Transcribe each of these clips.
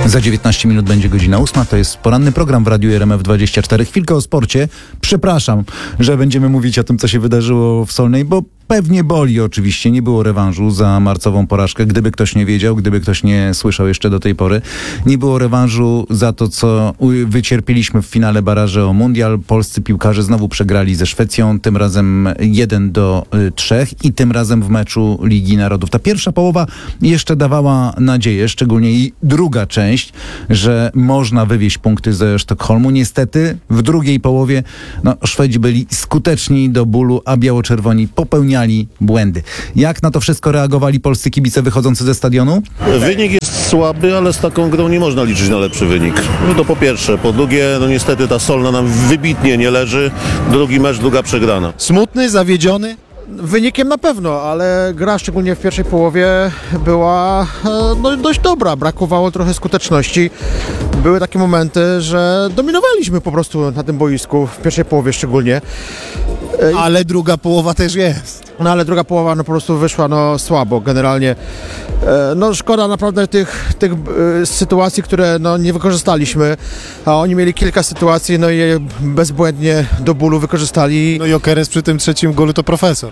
Za 19 minut będzie godzina 8. To jest poranny program w Radiu RMF24. Chwilkę o sporcie. Przepraszam, że będziemy mówić o tym, co się wydarzyło w Solnej, bo pewnie boli oczywiście. Nie było rewanżu za marcową porażkę. Gdyby ktoś nie wiedział, gdyby ktoś nie słyszał jeszcze do tej pory. Nie było rewanżu za to, co wycierpieliśmy w finale baraży o mundial. Polscy piłkarze znowu przegrali ze Szwecją. Tym razem 1-3 i tym razem w meczu Ligi Narodów. Ta pierwsza połowa jeszcze dawała nadzieję, szczególnie i druga część, że można wywieźć punkty ze Sztokholmu. Niestety w drugiej połowie Szwedzi byli skuteczni do bólu, a biało-czerwoni popełniali błędy. Jak na to wszystko reagowali polscy kibice wychodzący ze stadionu? Wynik jest słaby, ale z taką grą nie można liczyć na lepszy wynik. No to po pierwsze. Po drugie, niestety ta Solna nam wybitnie nie leży. Drugi mecz, druga przegrana. Smutny, zawiedziony? Wynikiem na pewno, ale gra szczególnie w pierwszej połowie była dość dobra. Brakowało trochę skuteczności. Były takie momenty, że dominowaliśmy po prostu na tym boisku, w pierwszej połowie szczególnie. Ale druga połowa też jest. No ale druga połowa po prostu wyszła słabo generalnie. Szkoda naprawdę tych sytuacji, które nie wykorzystaliśmy, a oni mieli kilka sytuacji, i je bezbłędnie do bólu wykorzystali. No i Okeres przy tym trzecim golu to profesor.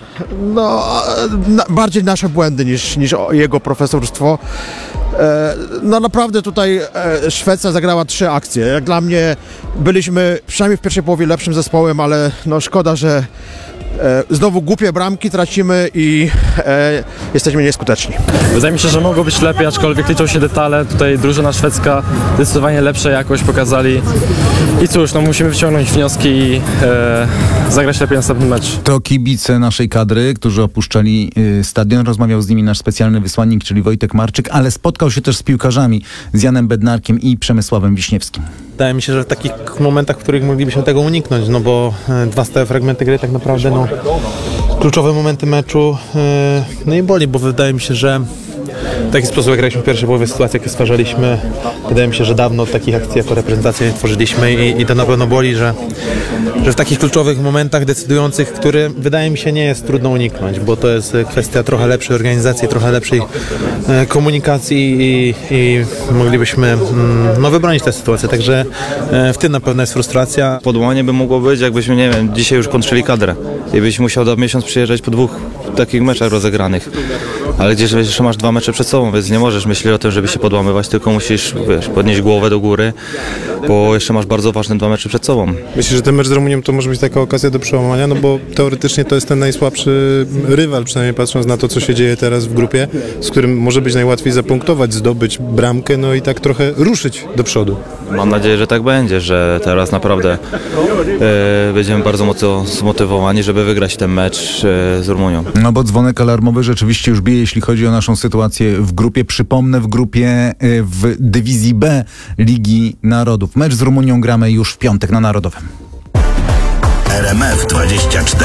Bardziej nasze błędy niż jego profesorstwo. Naprawdę tutaj Szwecja zagrała 3 akcje. Jak dla mnie byliśmy przynajmniej w pierwszej połowie lepszym zespołem, ale szkoda, że znowu głupie bramki tracimy i jesteśmy nieskuteczni. Wydaje mi się, że mogło być lepiej, aczkolwiek liczą się detale. Tutaj drużyna szwedzka zdecydowanie lepszą jakość pokazali. I cóż, musimy wyciągnąć wnioski i zagrać lepiej następny mecz. To kibice naszej kadry, którzy opuszczali stadion. Rozmawiał z nimi nasz specjalny wysłannik, czyli Wojtek Marczyk, ale spotkał się też z piłkarzami, z Janem Bednarkiem i Przemysławem Wiśniewskim. Wydaje mi się, że w takich momentach, w których moglibyśmy tego uniknąć, bo 2 stałe fragmenty gry tak naprawdę kluczowe momenty meczu i boli, bo wydaje mi się, że w taki sposób jak graliśmy w pierwszej połowie, sytuacje jakie stwarzaliśmy, wydaje mi się, że dawno takich akcji jako reprezentacja nie tworzyliśmy i to na pewno boli, że w takich kluczowych momentach decydujących, które wydaje mi się nie jest trudno uniknąć, bo to jest kwestia trochę lepszej organizacji, trochę lepszej komunikacji i moglibyśmy wybronić tę sytuację, także w tym na pewno jest frustracja. Podłamanie by mogło być, jakbyśmy, nie wiem, dzisiaj już kończyli kadrę i byś musiał do miesiąc przyjeżdżać po 2 takich meczach rozegranych, ale gdzieś jeszcze masz 2 mecze przed sobą, więc nie możesz myśleć o tym, żeby się podłamywać, tylko musisz, podnieść głowę do góry, bo jeszcze masz bardzo ważne 2 mecze przed sobą. Myślę, że ten mecz z Rumunią to może być taka okazja do przełamania, bo teoretycznie to jest ten najsłabszy rywal, przynajmniej patrząc na to, co się dzieje teraz w grupie, z którym może być najłatwiej zapunktować, zdobyć bramkę, i tak trochę ruszyć do przodu. Mam nadzieję, że tak będzie, że teraz naprawdę będziemy bardzo mocno zmotywowani, żeby wygrać ten mecz z Rumunią. Bo dzwonek alarmowy rzeczywiście już bije, jeśli chodzi o naszą sytuację w grupie. Przypomnę, w grupie w dywizji B Ligi Narodów. Mecz z Rumunią gramy już w piątek na Narodowym. RMF24.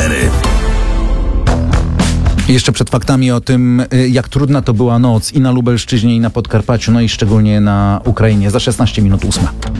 Jeszcze przed faktami o tym, jak trudna to była noc i na Lubelszczyźnie, i na Podkarpaciu, i szczególnie na Ukrainie. Za 16 minut 8.